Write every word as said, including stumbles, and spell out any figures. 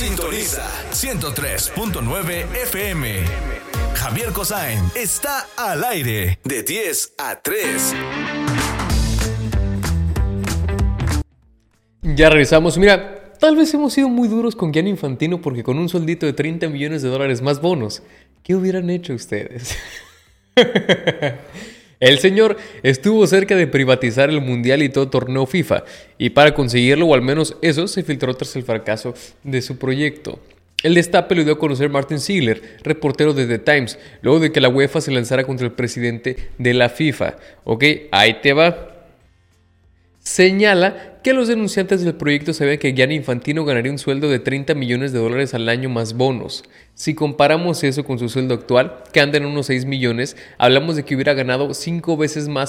Sintoniza ciento tres punto nueve F M. Javier Cosain está al aire de diez a tres. Ya regresamos. Mira, tal vez hemos sido muy duros con Gianni Infantino porque con un sueldito de treinta millones de dólares más bonos, ¿qué hubieran hecho ustedes? El señor estuvo cerca de privatizar el Mundial y todo torneo FIFA, y para conseguirlo, o al menos eso, se filtró tras el fracaso de su proyecto. El destape lo dio a conocer Martin Ziegler, reportero de The Times, luego de que la UEFA se lanzara contra el presidente de la FIFA. Ok, ahí te va. Señala que los denunciantes del proyecto sabían que Gianni Infantino ganaría un sueldo de treinta millones de dólares al año más bonos. Si comparamos eso con su sueldo actual, que anda en unos seis millones, hablamos de que hubiera ganado cinco veces más